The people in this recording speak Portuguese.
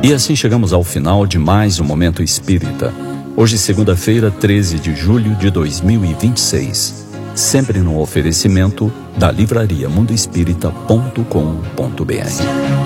E assim chegamos ao final de mais um Momento Espírita. Hoje, segunda-feira, 13 de julho de 2026. Sempre no oferecimento da livraria mundoespírita.com.br.